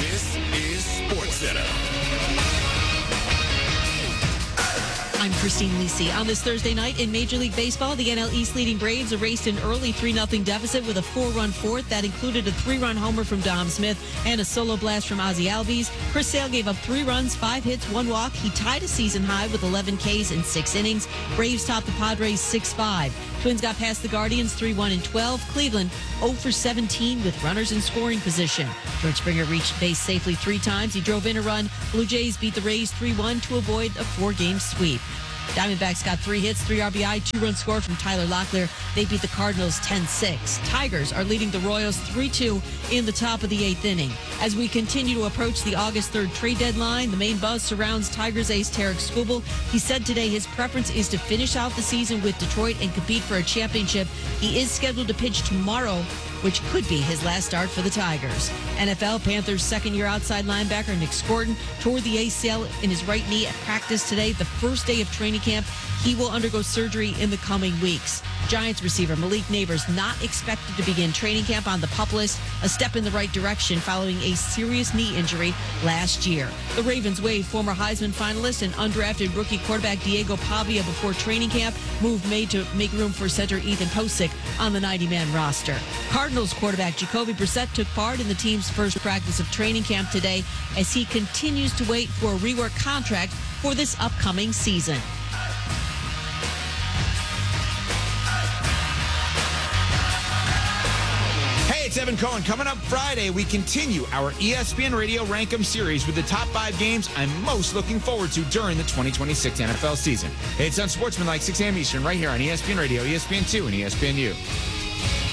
This is SportsCenter. I'm Christine Lisi. On this Thursday night in Major League Baseball, the NL East leading Braves erased an early 3-0 deficit with a 4-run fourth. That included a 3-run homer from Dom Smith and a solo blast from Ozzie Albies. Chris Sale gave up 3 runs, 5 hits, 1 walk. He tied a season high with 11 Ks in 6 innings. Braves topped the Padres 6-5. Twins got past the Guardians 3-1-12. Cleveland 0-for-17 with runners in scoring position. George Springer reached base safely 3 times. He drove in a run. Blue Jays beat the Rays 3-1 to avoid a 4-game sweep. Diamondbacks got 3 hits, 3 RBI, 2-run score from Tyler Locklear. They beat the Cardinals 10-6. Tigers are leading the Royals 3-2 in the top of the 8th inning. As we continue to approach the August 3rd trade deadline, the main buzz surrounds Tigers ace Tarek Skubal. He said today his preference is to finish out the season with Detroit and compete for a championship. He is scheduled to pitch tomorrow, which could be his last start for the Tigers. NFL Panthers second-year outside linebacker Nick Scorton tore the ACL in his right knee at practice today, the first day of training camp. He will undergo surgery in the coming weeks. Giants receiver Malik Neighbors not expected to begin training camp on the PUP list, a step in the right direction following a serious knee injury last year. The Ravens waived former Heisman finalist and undrafted rookie quarterback Diego Pavia before training camp, move made to make room for center Ethan Posick on the 90-man roster. Cardinals quarterback Jacoby Brissett took part in the team's first practice of training camp today as he continues to wait for a rework contract for this upcoming season. Hey, it's Evan Cohen. Coming up Friday, we continue our ESPN Radio Rankem series with the top 5 games I'm most looking forward to during the 2026 NFL season. It's on Sportsmanlike 6 a.m. Eastern right here on ESPN Radio, ESPN2, and ESPNU.